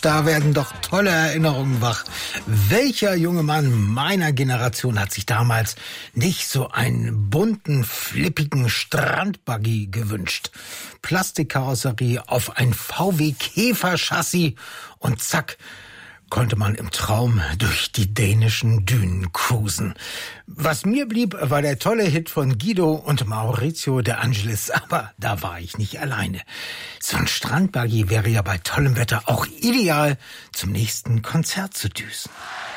Da werden doch tolle Erinnerungen wach. Welcher junge Mann meiner Generation hat sich damals nicht so einen bunten, flippigen Strandbuggy gewünscht? Plastikkarosserie auf ein VW-Käfer-Chassis und zack, konnte man im Traum durch die dänischen Dünen cruisen. Was mir blieb, war der tolle Hit von Guido und Maurizio De Angelis, aber da war ich nicht alleine. So ein Strandbuggy wäre ja bei tollem Wetter auch ideal, zum nächsten Konzert zu düsen.